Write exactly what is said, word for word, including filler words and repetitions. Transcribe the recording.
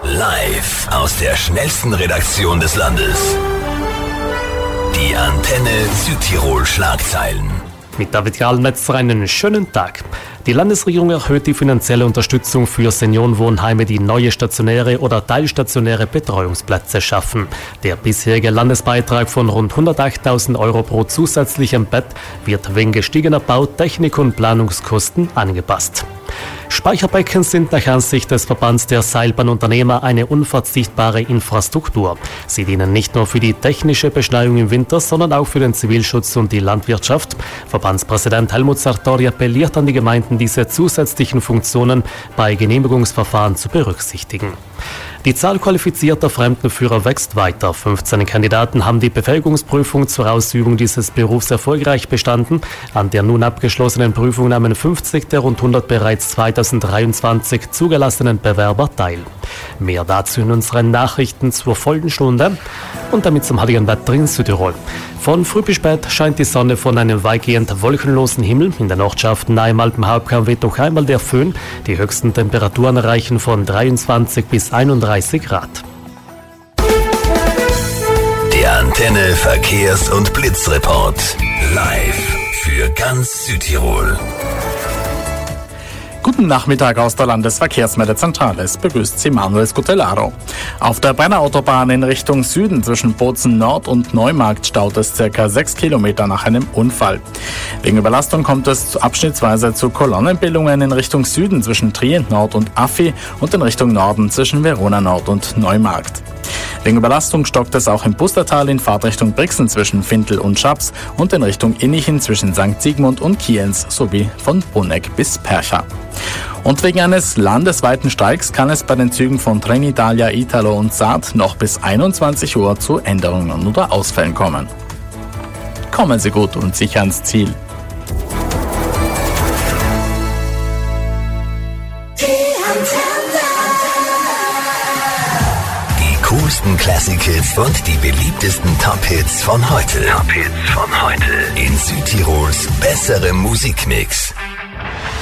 Live aus der schnellsten Redaktion des Landes. Die Antenne Südtirol Schlagzeilen. Mit David Gralmetzer einen schönen Tag. Die Landesregierung erhöht die finanzielle Unterstützung für Seniorenwohnheime, die neue stationäre oder teilstationäre Betreuungsplätze schaffen. Der bisherige Landesbeitrag von rund hundertachttausend Euro pro zusätzlichem Bett wird wegen gestiegener Bau-, Technik- und Planungskosten angepasst. Speicherbecken sind nach Ansicht des Verbands der Seilbahnunternehmer eine unverzichtbare Infrastruktur. Sie dienen nicht nur für die technische Beschneiung im Winter, sondern auch für den Zivilschutz und die Landwirtschaft. Verbandspräsident Helmut Sartori appelliert an die Gemeinden, diese zusätzlichen Funktionen bei Genehmigungsverfahren zu berücksichtigen. Die Zahl qualifizierter Fremdenführer wächst weiter. fünfzehn Kandidaten haben die Befähigungsprüfung zur Ausübung dieses Berufs erfolgreich bestanden. An der nun abgeschlossenen Prüfung nahmen fünfzig der rund hundert bereits zweitausenddreiundzwanzig zugelassenen Bewerber teil. Mehr dazu in unseren Nachrichten zur vollen Stunde und damit zum heutigen Wetter in Südtirol. Von früh bis spät scheint die Sonne von einem weitgehend wolkenlosen Himmel. In den Ortschaften nahe dem Alpenhauptkamm weht noch einmal der Föhn. Die höchsten Temperaturen erreichen von dreiundzwanzig bis einunddreißig Grad. Der Antenne Verkehrs- und Blitzreport. Live für ganz Südtirol. Guten Nachmittag aus der Landesverkehrsmeldezentrale. Es begrüßt Sie Manuel Scutellaro. Auf der Brennerautobahn in Richtung Süden zwischen Bozen Nord und Neumarkt staut es circa sechs Kilometer nach einem Unfall. Wegen Überlastung kommt es abschnittsweise zu Kolonnenbildungen in Richtung Süden zwischen Trient Nord und Affi und in Richtung Norden zwischen Verona Nord und Neumarkt. Wegen Überlastung stockt es auch im Pustertal in Fahrtrichtung Brixen zwischen Fintel und Schaps und in Richtung Innichen zwischen Sankt Sigmund und Kienz sowie von Bruneck bis Percha. Und wegen eines landesweiten Streiks kann es bei den Zügen von Trenitalia, Italo und Saat noch bis einundzwanzig Uhr zu Änderungen oder Ausfällen kommen. Kommen Sie gut und sicher ans Ziel. Coolsten Classic Hits und die beliebtesten Top Hits von heute. Top Hits von heute. In Südtirols besserem Musikmix.